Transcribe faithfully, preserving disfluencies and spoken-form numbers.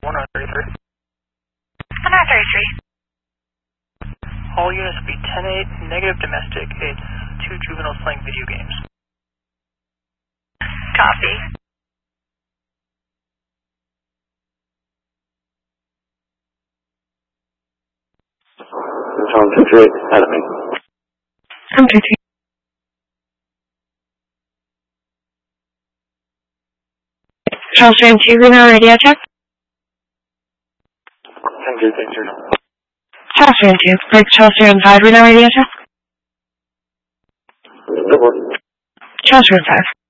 one oh thirty-three. one oh thirty-three. All units will be ten eight, negative domestic. It's two juveniles playing video games. Copy. Tom fifty-eight, enemy. I'm fifty. Charles Ram two, Reno radio check. ten two, thanks, Reno. Charles Ram two, break Charles Ram five, Reno radio check. Good work. Charles Ram five.